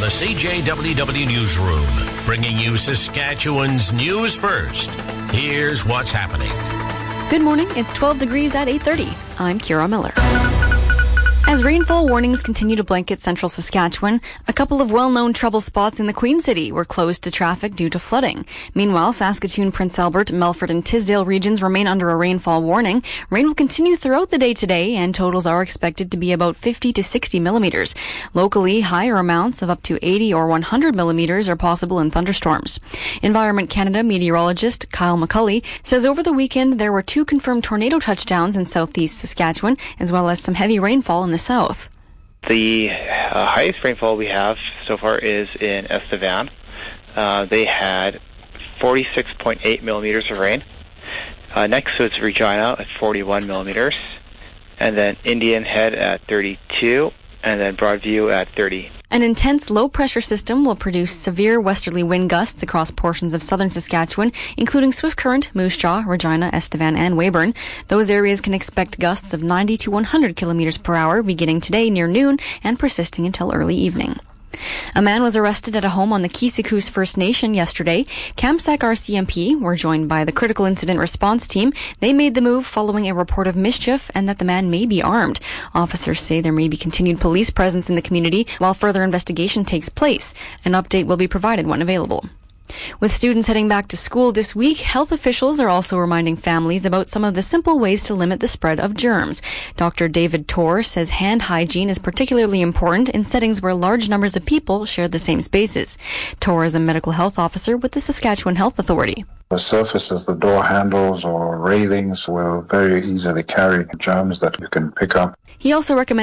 the CJWW Newsroom, bringing you Saskatchewan's news first. Here's what's happening. Good morning. It's 12 degrees at 8:30. I'm Kira Miller. As rainfall warnings continue to blanket central Saskatchewan, a couple of well-known trouble spots in the Queen City were closed to traffic due to flooding. Meanwhile, Saskatoon, Prince Albert, Melfort and Tisdale regions remain under a rainfall warning. Rain will continue throughout the day today, and totals are expected to be about 50 to 60 millimeters. Locally, higher amounts of up to 80 or 100 millimeters are possible in thunderstorms. Environment Canada meteorologist Kyle McCulley says over the weekend there were 2 confirmed tornado touchdowns in southeast Saskatchewan, as well as some heavy rainfall in the south. The highest rainfall we have so far is in Estevan. They had 46.8 millimeters of rain. Next to it's Regina at 41 millimeters, and then Indian Head at 32, and then Broadview at 30. An intense low-pressure system will produce severe westerly wind gusts across portions of southern Saskatchewan, including Swift Current, Moose Jaw, Regina, Estevan, and Weyburn. Those areas can expect gusts of 90 to 100 kilometers per hour beginning today near noon and persisting until early evening. A man was arrested at a home on the Kisikus First Nation yesterday. Kamsack RCMP were joined by the Critical Incident Response Team. They made the move following a report of mischief and that the man may be armed. Officers say there may be continued police presence in the community while further investigation takes place. An update will be provided when available. With students heading back to school this week, health officials are also reminding families about some of the simple ways to limit the spread of germs. Dr. David Torr says hand hygiene is particularly important in settings where large numbers of people share the same spaces. Torr is a medical health officer with the Saskatchewan Health Authority. The surfaces, the door handles or railings will very easily carry germs that you can pick up. He also recommends